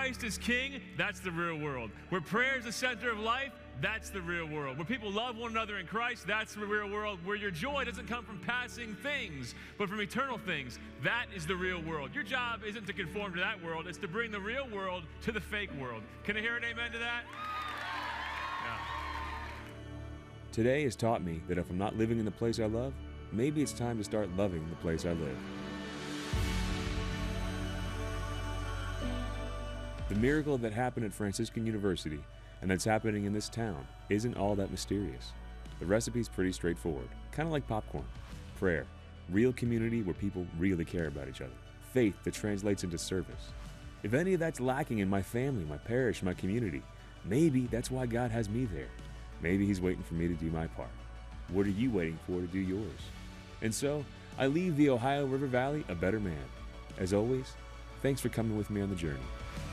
Christ is king, that's the real world. Where prayer is the center of life, that's the real world. Where people love one another in Christ, that's the real world. Where your joy doesn't come from passing things, but from eternal things, that is the real world. Your job isn't to conform to that world, it's to bring the real world to the fake world. Can I hear an amen to that? Yeah. Today has taught me that if I'm not living in the place I love, maybe it's time to start loving the place I live. The miracle that happened at Franciscan University and that's happening in this town isn't all that mysterious. The recipe's pretty straightforward, kind of like popcorn. Prayer, real community where people really care about each other. Faith that translates into service. If any of that's lacking in my family, my parish, my community, maybe that's why God has me there. Maybe He's waiting for me to do my part. What are you waiting for to do yours? And so, I leave the Ohio River Valley a better man. As always, thanks for coming with me on the journey.